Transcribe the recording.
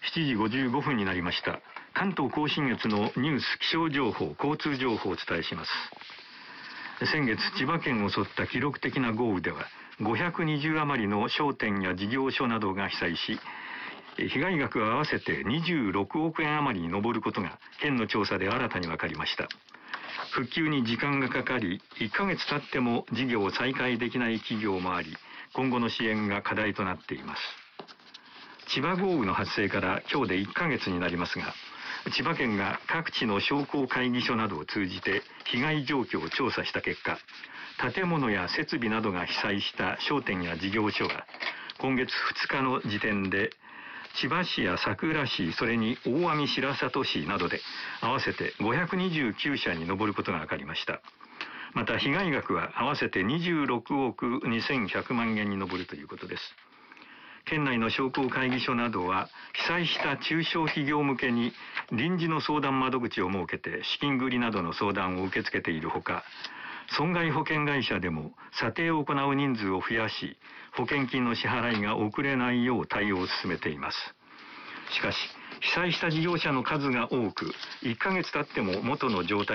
7時55分になりました。関東甲信越のニュース、気象情報、交通情報をお伝えします。先月、千葉県を襲った記録的な豪雨では、520余りの商店や事業所などが被災し、被害額は合わせて26億円余りに上ることが県の調査で新たに分かりました。復旧に時間がかかり、1ヶ月経っても事業を再開できない企業もあり、今後の支援が課題となっています。千葉豪雨の発生から今日で1ヶ月になりますが、千葉県が各地の商工会議所などを通じて被害状況を調査した結果、建物や設備などが被災した商店や事業所は、今月2日の時点で、千葉市や佐倉市、それに大網白里市などで合わせて529社に上ることが分かりました。また被害額は合わせて26億2100万円に上るということです。県内の商工会議所などは被災した中小企業向けに臨時の相談窓口を設けて資金繰りなどの相談を受け付けているほか、損害保険会社でも査定を行う人数を増やし、保険金の支払いが遅れないよう対応を進めています。しかし、被災した事業者の数が多く、1ヶ月経っても元の状態